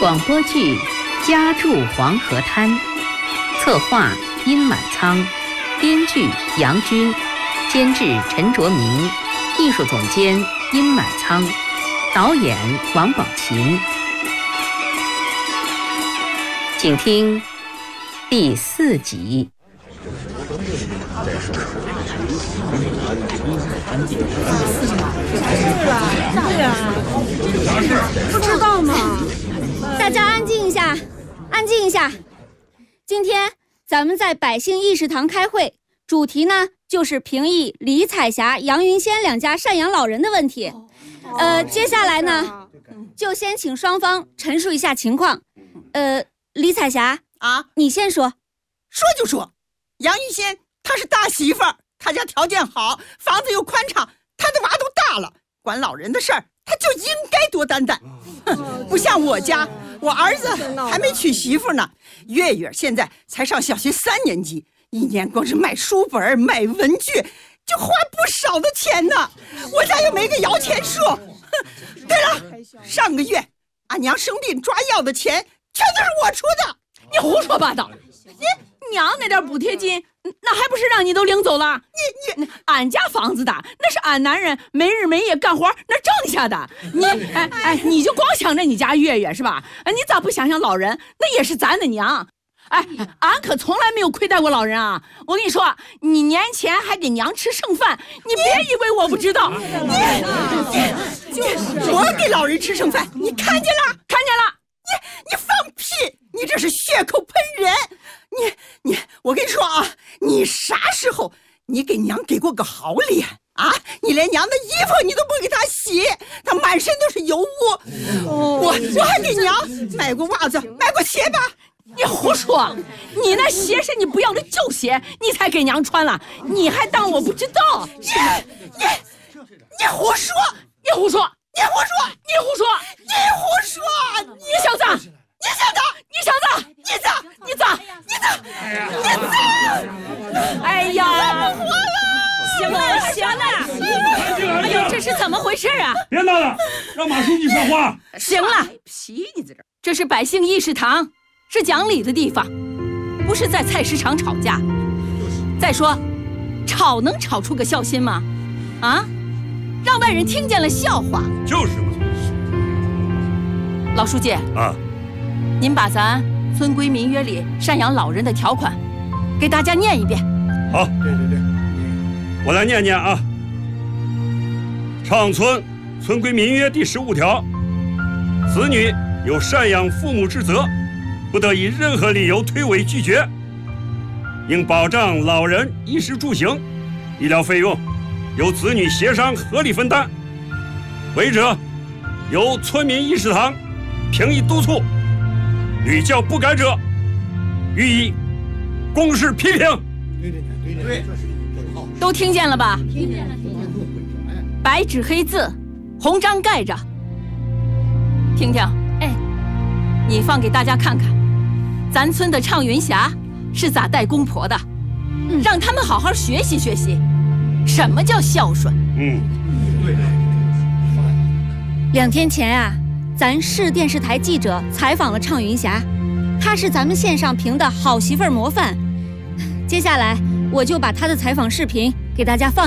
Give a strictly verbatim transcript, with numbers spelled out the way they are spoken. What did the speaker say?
广播剧《家住黄河滩》，策划殷满仓，编剧杨军，监制陈卓明，艺术总监殷满仓，导演王宝琴。请听第四集。 对呀，不知道吗？ 大家安静一下，安静一下。今天咱们在百姓议事堂开会，主题呢就是评议李彩霞、杨云仙两家赡养老人的问题。呃，接下来呢，就先请双方陈述一下情况。呃，李彩霞啊， 你先说。 说就说，杨云仙她是大媳妇儿，她家条件好，房子又宽敞，她的娃都大了，管老人的事儿，她就应该多担待。不像我家，我儿子还没娶媳妇呢，月月现在才上小学三年级，一年光是买书本、买文具，就花不少的钱呢。我家又没个摇钱树。对了，上个月俺娘生病抓药的钱，全都是我出的。 你胡说八道！你娘那点补贴金，那还不是让你都领走了？你你，俺家房子大，那是俺男人没日没夜干活那挣下的。你哎哎，你就光想着你家月月是吧？你咋不想想老人？那也是咱的娘。哎，俺可从来没有亏待过老人啊！我跟你说，你年前还给娘吃剩饭，你别以为我不知道。你你就是我给老人吃剩饭，你看见了？ 看见了。 你你放屁！你这是血口喷人！你你，我跟你说啊，你啥时候你给娘给过个好脸啊？你连娘的衣服你都不给她洗，她满身都是油污。哦、我我还给娘买过袜子，买过鞋吧？ 你胡说！你那鞋是你不要的旧鞋，你才给娘穿了，你还当我不知道？ 你你你胡说！ 你胡说！ 你胡说！ 你胡说！ 你胡说！ 你小子！ 你小子！ 你小子！ 你咋？ 你咋？ 你咋？你咋？ 哎呀！ 我不活了！ 行了，行了！哎呦，这是怎么回事啊？ 别闹了，让马书记说话。 行了， 皮你在这儿， 这是百姓议事堂，是讲理的地方，不是在菜市场吵架。再说，吵能吵出个孝心吗？啊？让外人听见了笑话。 就是嘛。 老书记啊， 您把咱村规民约里赡养老人的条款给大家念一遍。 好，对对对，我来念念啊。上村村规民约第十五条，子女有赡养父母之责，不得以任何理由推诿拒绝，应保障老人衣食住行、医疗费用由子女协商合理分担，违者由村民议事堂评议督促，屡教不改者予以公示批评。 对对对对， 都听见了吧？听见了，听见了。白纸黑字，红章盖着。听听，哎，你放给大家看看，咱村的畅云霞是咋带公婆的，嗯、让他们好好学习学习，什么叫孝顺。 嗯，对。 两天前啊，咱市电视台记者采访了畅云霞，她是咱们县上评的好媳妇儿模范。接下来我就把她的采访视频给大家放。